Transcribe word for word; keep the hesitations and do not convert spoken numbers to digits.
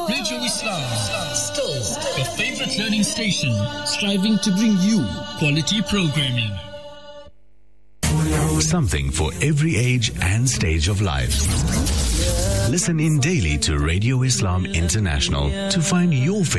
Radio Islam, still your favorite learning station, striving to bring you quality programming. Something for every age and stage of life. Listen in daily to Radio Islam International to find your favorite